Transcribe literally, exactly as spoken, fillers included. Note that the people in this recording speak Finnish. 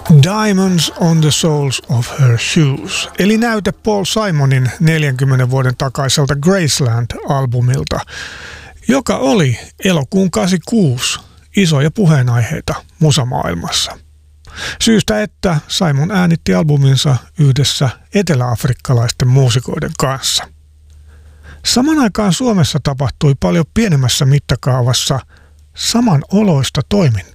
Diamonds on the soles of her shoes, eli näyte Paul Simonin neljänkymmenen vuoden takaiselta Graceland-albumilta, joka oli elokuun kahdeksankymmentäkuusi isoja puheenaiheita musamaailmassa. Syystä, että Simon äänitti albuminsa yhdessä eteläafrikkalaisten muusikoiden kanssa. Saman aikaan Suomessa tapahtui paljon pienemmässä mittakaavassa samanoloista toimintaa.